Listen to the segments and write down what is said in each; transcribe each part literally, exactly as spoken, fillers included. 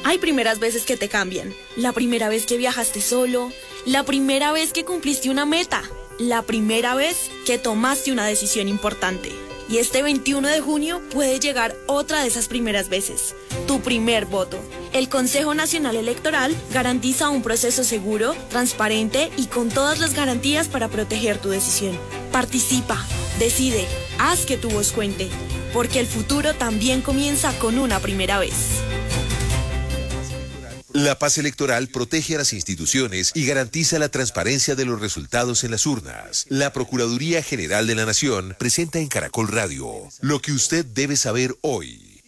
Hay primeras veces que te cambian. La primera vez que viajaste solo, la primera vez que cumpliste una meta, la primera vez que tomaste una decisión importante. Y este veintiuno de junio puede llegar otra de esas primeras veces, tu primer voto. El Consejo Nacional Electoral garantiza un proceso seguro, transparente y con todas las garantías para proteger tu decisión. Participa, decide, haz que tu voz cuente, porque el futuro también comienza con una primera vez. La paz electoral protege a las instituciones y garantiza la transparencia de los resultados en las urnas. La Procuraduría General de la Nación presenta en Caracol Radio lo que usted debe saber hoy.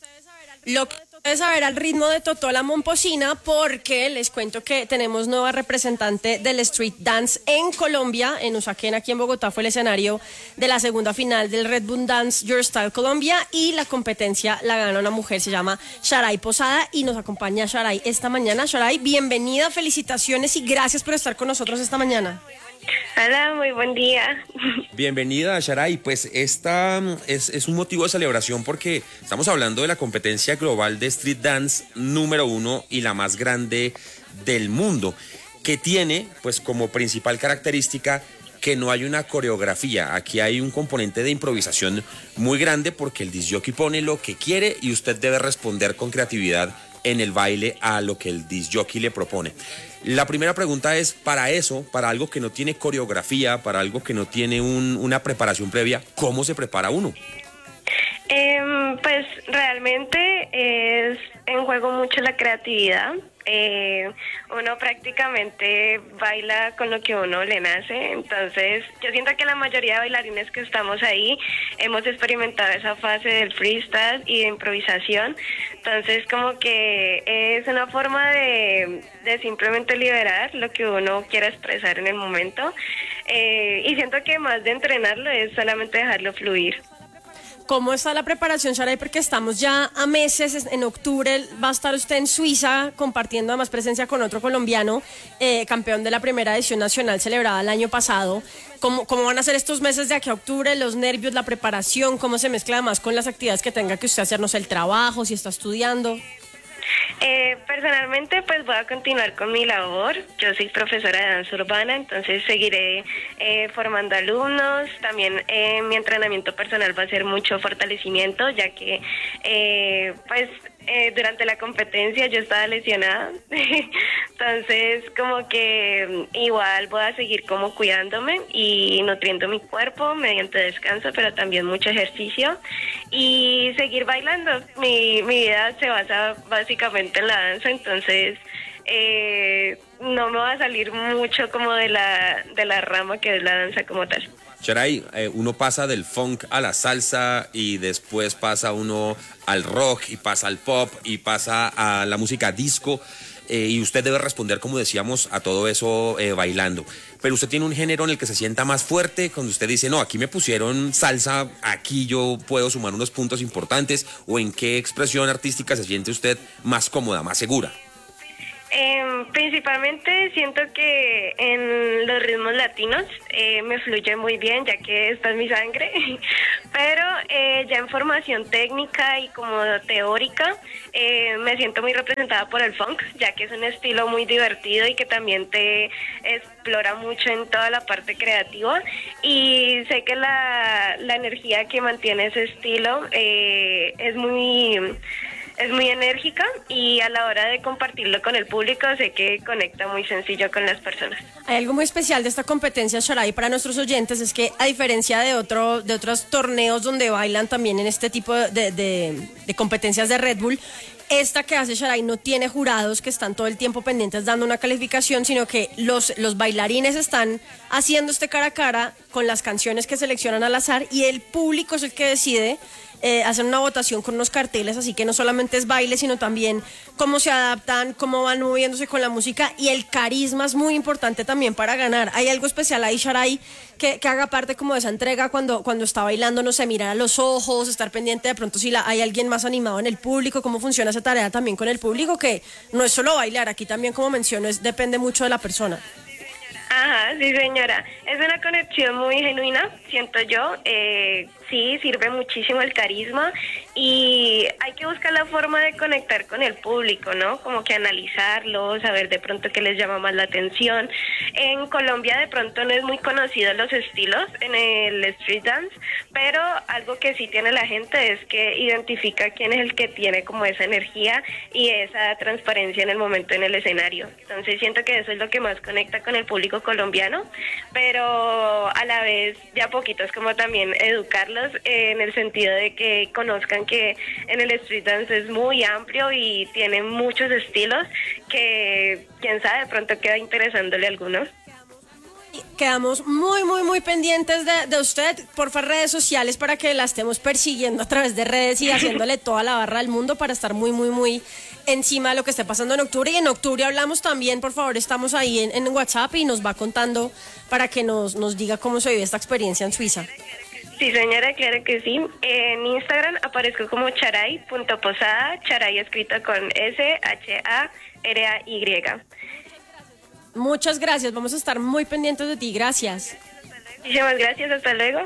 Lo que debe saber al ritmo de Totola Momposina, porque les cuento que tenemos nueva representante del Street Dance en Colombia. En Usaquén, aquí en Bogotá, fue el escenario de la segunda final del Red Bull Dance Your Style Colombia, y la competencia la gana una mujer, se llama Sharay Posada, y nos acompaña Sharay esta mañana. Sharay, bienvenida, felicitaciones y gracias por estar con nosotros esta mañana. Hola, muy buen día. Bienvenida, Sharay. Pues esta es, es un motivo de celebración porque estamos hablando de la competencia global de Street Dance número uno y la más grande del mundo, que tiene pues como principal característica que no hay una coreografía. Aquí hay un componente de improvisación muy grande porque el disc jockey pone lo que quiere y usted debe responder con creatividad en el baile a lo que el disc jockey le propone. La primera pregunta es, para eso, para algo que no tiene coreografía, para algo que no tiene un, una preparación previa, ¿cómo se prepara uno? Eh, pues realmente es en juego mucho la creatividad. Eh, uno prácticamente baila con lo que uno le nace, entonces yo siento que la mayoría de bailarines que estamos ahí hemos experimentado esa fase del freestyle y de improvisación, entonces como que es una forma de, de simplemente liberar lo que uno quiera expresar en el momento, eh, y siento que más de entrenarlo es solamente dejarlo fluir. ¿Cómo está la preparación, Sharay? Porque estamos ya a meses, en octubre va a estar usted en Suiza compartiendo además presencia con otro colombiano, eh, campeón de la primera edición nacional celebrada el año pasado. ¿Cómo, ¿Cómo van a ser estos meses de aquí a octubre? Los nervios, la preparación, ¿cómo se mezcla además con las actividades que tenga que usted hacer, no sé, el trabajo, si está estudiando? Eh, personalmente pues voy a continuar con mi labor. Yo soy profesora de danza urbana, entonces seguiré eh, formando alumnos. También eh, mi entrenamiento personal va a ser mucho fortalecimiento, ya que eh, pues eh, durante la competencia yo estaba lesionada. Entonces como que igual voy a seguir como cuidándome y nutriendo mi cuerpo mediante descanso, pero también mucho ejercicio y seguir bailando. Mi, mi vida se basa básicamente en la danza, entonces eh, no me va a salir mucho como de la, de la rama que es la danza como tal. Sharay, eh, uno pasa del funk a la salsa y después pasa uno al rock y pasa al pop y pasa a la música disco, eh, y usted debe responder, como decíamos, a todo eso eh, bailando. Pero usted tiene un género en el que se sienta más fuerte, cuando usted dice, no, aquí me pusieron salsa, aquí yo puedo sumar unos puntos importantes, o en qué expresión artística se siente usted más cómoda, más segura. Eh, principalmente siento que en los ritmos latinos eh, me fluye muy bien, ya que esta es mi sangre, pero eh, ya en formación técnica y como teórica eh, me siento muy representada por el funk, ya que es un estilo muy divertido y que también te explora mucho en toda la parte creativa, y sé que la, la energía que mantiene ese estilo eh, es muy... Es muy enérgica y a la hora de compartirlo con el público sé que conecta muy sencillo con las personas. Hay algo muy especial de esta competencia, Sharay, para nuestros oyentes, es que a diferencia de otro, de otros torneos donde bailan también en este tipo de, de, de competencias de Red Bull, esta que hace Sharay no tiene jurados que están todo el tiempo pendientes dando una calificación, sino que los, los bailarines están haciendo este cara a cara con las canciones que seleccionan al azar, y el público es el que decide eh, hacer una votación con unos carteles, así que no solamente es baile, sino también cómo se adaptan, cómo van moviéndose con la música, y el carisma es muy importante también para ganar. ¿Hay algo especial ahí, Sharay, que, que haga parte como de esa entrega cuando, cuando está bailando, no sé, mirar a los ojos, estar pendiente de pronto si la, hay alguien más animado en el público? ¿Cómo funciona esa tarea también con el público? Que no es solo bailar, aquí también, como menciono, es, depende mucho de la persona. Ajá, sí señora, es una conexión muy genuina, siento yo, eh, sí, sirve muchísimo el carisma y hay que buscar la forma de conectar con el público, ¿no? Como que analizarlo, saber de pronto qué les llama más la atención. En Colombia de pronto no es muy conocido los estilos en el street dance, pero algo que sí tiene la gente es que identifica quién es el que tiene como esa energía y esa transparencia en el momento en el escenario. Entonces siento que eso es lo que más conecta con el público colombiano, pero a la vez de a poquito es como también educarlos en el sentido de que conozcan que en el street dance es muy amplio y tiene muchos estilos que quién sabe de pronto queda interesándole a algunos. Quedamos muy, muy, muy pendientes de, de usted. Porfa, redes sociales para que la estemos persiguiendo a través de redes y haciéndole toda la barra del mundo para estar muy, muy, muy encima de lo que esté pasando en octubre. Y en octubre hablamos también, por favor, estamos ahí en, en WhatsApp y nos va contando para que nos, nos diga cómo se vive esta experiencia en Suiza. Sí, señora, claro que sí. En Instagram aparezco como charay punto posada, charay escrito con S H A R A Y. Muchas gracias, vamos a estar muy pendientes de ti, gracias. Muchísimas gracias, hasta luego.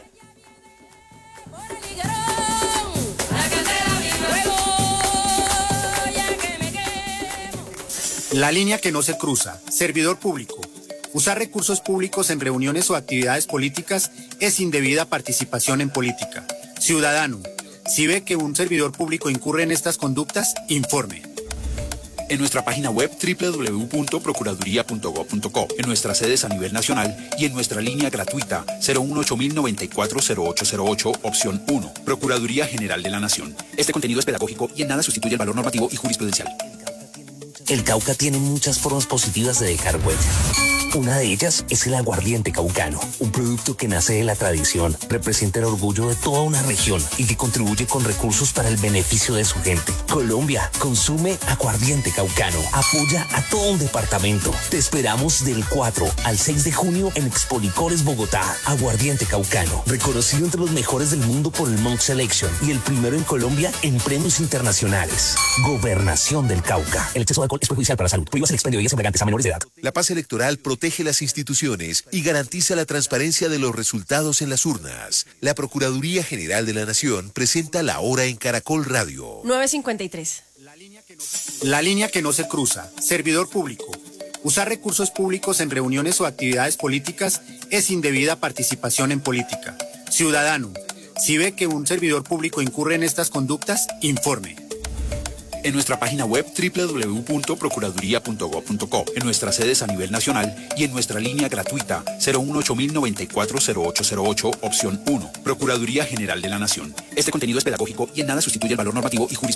La línea que no se cruza, servidor público. Usar recursos públicos en reuniones o actividades políticas es indebida participación en política. Ciudadano, si ve que un servidor público incurre en estas conductas, informe. En nuestra página web doble u doble u doble u punto procuraduría punto gob punto co, en nuestras sedes a nivel nacional y en nuestra línea gratuita cero uno ocho mil noventa y cuatro cero ocho cero ocho, opción uno. Procuraduría General de la Nación. Este contenido es pedagógico y en nada sustituye el valor normativo y jurisprudencial. El Cauca tiene muchas formas positivas de dejar huella. Una de ellas es el aguardiente caucano, un producto que nace de la tradición, representa el orgullo de toda una región y que contribuye con recursos para el beneficio de su gente. Colombia, consume aguardiente caucano, apoya a todo un departamento. Te esperamos del cuatro al seis de junio en Expolicores Bogotá. Aguardiente caucano, reconocido entre los mejores del mundo por el Monk Selection y el primero en Colombia en premios internacionales. Gobernación del Cauca. El exceso de alcohol es perjudicial para la salud. Prohíbas el expendio de bebidas embriagantes a menores de edad. La paz electoral protege las instituciones y garantiza la transparencia de los resultados en las urnas. La Procuraduría General de la Nación presenta la hora en Caracol Radio. nueve cincuenta y tres. La línea que no se cruza, servidor público. Usar recursos públicos en reuniones o actividades políticas es indebida participación en política. Ciudadano, si ve que un servidor público incurre en estas conductas, informe. En nuestra página web doble u doble u doble u punto procuraduría punto gob punto co, en nuestras sedes a nivel nacional y en nuestra línea gratuita cero uno ocho mil noventa y cuatro cero ocho cero ocho, opción uno. Procuraduría General de la Nación. Este contenido es pedagógico y en nada sustituye el valor normativo y jurisprudencial.